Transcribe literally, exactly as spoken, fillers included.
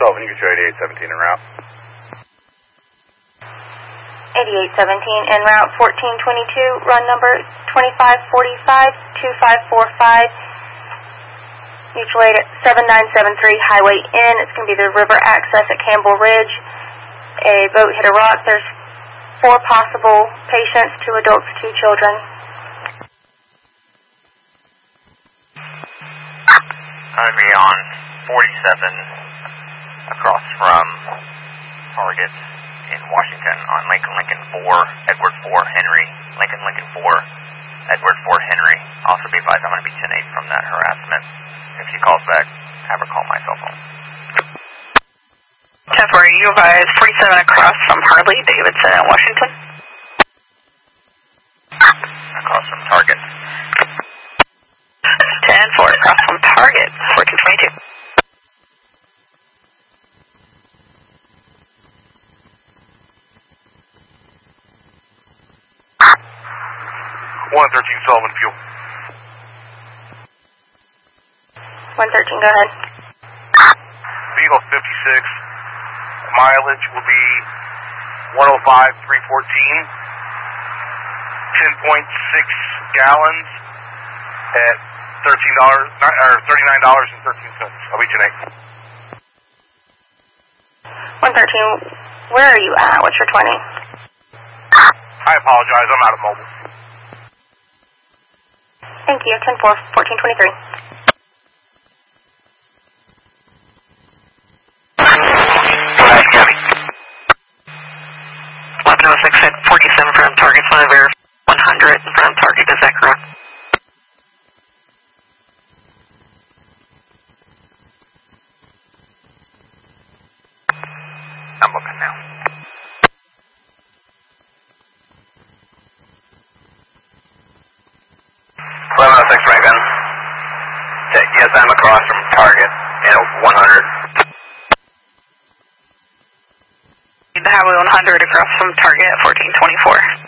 Sullivan, you can show eighty-eight seventeen en route. eighty-eight seventeen en route, fourteen twenty-two, run number twenty-five forty-five, two five four five. Mutual aid at seven nine seven three Highway N. It's going to be the river access at Campbell Ridge. A boat hit a rock. There's four possible patients, two adults, two children. I'm going to be on forty-seven across from Target in Washington on Lincoln Lincoln four, Edward four, Henry. Lincoln Lincoln four, Edward four, Henry. Also be advised I'm going to be ten eight from that harassment. If she calls back, have her call my cell phone. ten four, you advise forty-seven across from Harley Davidson in Washington. Across from Target. ten four across from Target, fourteen twenty-two. one thirteen Sullivan fuel. one thirteen, go ahead. Vehicle fifty-six. Mileage will be one oh five three fourteen. ten point six gallons at thirteen dollars or thirty-nine dollars and thirteen cents. I'll be ten eight. one thirteen, where are you at? What's your twenty? I apologize. I'm out of mobile. Thank you. ten four, fourteen twenty-three. eleven oh six at forty-seven from Target, so I verify one hundred from Target. Is that correct? I'm looking now. eleven oh six Reagan. Yes, I'm across from Target in one hundred. The Highway one hundred across from Target at fourteen twenty-four.